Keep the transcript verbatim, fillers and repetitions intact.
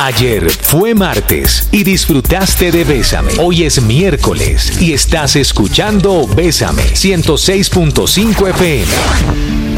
Ayer fue martes y disfrutaste de Bésame. Hoy es miércoles y estás escuchando Bésame ciento seis punto cinco F M.